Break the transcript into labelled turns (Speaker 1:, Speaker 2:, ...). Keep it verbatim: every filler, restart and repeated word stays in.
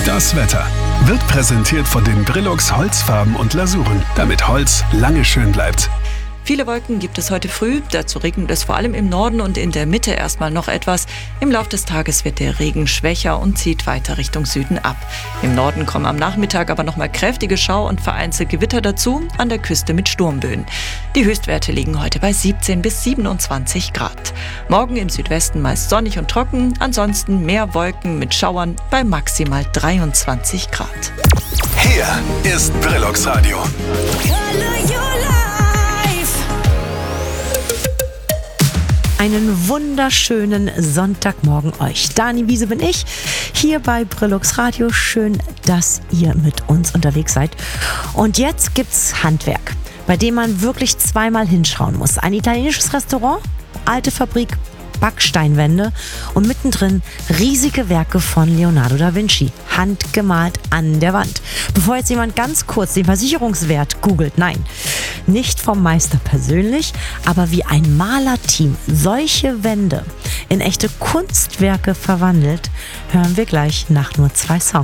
Speaker 1: Das Wetter wird präsentiert von den Brillux Holzfarben und Lasuren, damit Holz lange schön bleibt.
Speaker 2: Viele Wolken gibt es heute früh, dazu regnet es vor allem im Norden und in der Mitte erstmal noch etwas. Im Laufe des Tages wird der Regen schwächer und zieht weiter Richtung Süden ab. Im Norden kommen am Nachmittag aber nochmal kräftige Schau- und vereinzelt Gewitter dazu, an der Küste mit Sturmböen. Die Höchstwerte liegen heute bei siebzehn bis siebenundzwanzig Grad. Morgen im Südwesten meist sonnig und trocken, ansonsten mehr Wolken mit Schauern bei maximal dreiundzwanzig Grad.
Speaker 1: Hier ist Brillux Radio.
Speaker 3: Einen wunderschönen Sonntagmorgen euch. Dani Wiese bin ich, hier bei Brillux Radio. Schön, dass ihr mit uns unterwegs seid. Und jetzt gibt's Handwerk, bei dem man wirklich zweimal hinschauen muss. Ein italienisches Restaurant, alte Fabrik, Backsteinwände und mittendrin riesige Werke von Leonardo da Vinci, handgemalt an der Wand. Bevor jetzt jemand ganz kurz den Versicherungswert googelt, nein, nicht vom Meister persönlich, aber wie ein Malerteam solche Wände in echte Kunstwerke verwandelt, hören wir gleich nach nur zwei Songs.